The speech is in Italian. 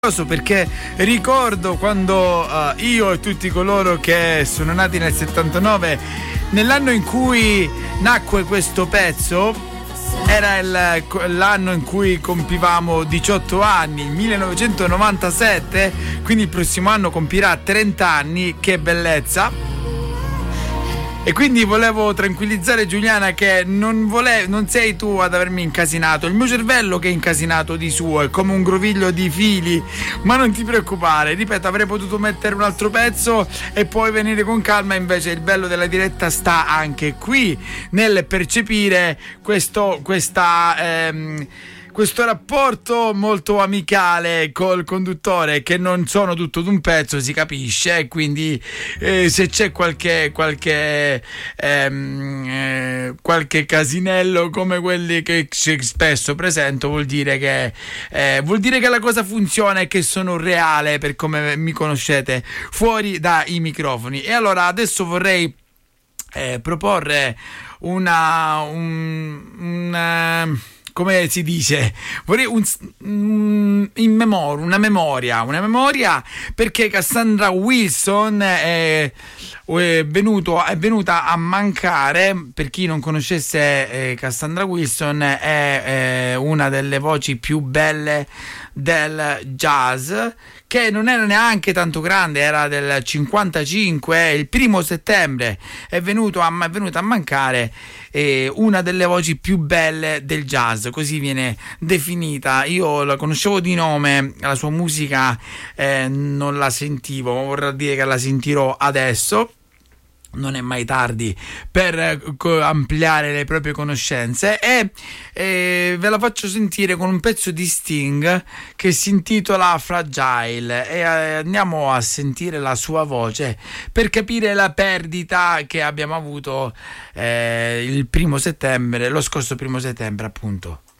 Perché ricordo quando io e tutti coloro che sono nati nel 79, nell'anno in cui nacque questo pezzo, era l'anno in cui compivamo 18 anni, 1997, quindi il prossimo anno compirà 30 anni, che bellezza! E quindi volevo tranquillizzare Giuliana che non sei tu ad avermi incasinato, il mio cervello che è incasinato di suo, è come un groviglio di fili, ma non ti preoccupare, ripeto, avrei potuto mettere un altro pezzo e poi venire con calma, invece il bello della diretta sta anche qui, nel percepire questo rapporto molto amicale col conduttore, che non sono tutto d'un pezzo, si capisce, e quindi se c'è qualche casinello come quelli che spesso presento, vuol dire che la cosa funziona e che sono reale, per come mi conoscete fuori dai microfoni. E allora adesso vorrei proporre come si dice? Vorrei una memoria, perché Cassandra Wilson è venuta a mancare. Per chi non conoscesse, Cassandra Wilson è una delle voci più belle del jazz, che non era neanche tanto grande, era del 55, il 1° settembre è venuta a mancare una delle voci più belle del jazz, così viene definita. Io la conoscevo di nome, la sua musica non la sentivo, vorrà dire che la sentirò adesso. Non è mai tardi per ampliare le proprie conoscenze, e ve la faccio sentire con un pezzo di Sting che si intitola Fragile, e andiamo a sentire la sua voce per capire la perdita che abbiamo avuto lo scorso 1° settembre, appunto.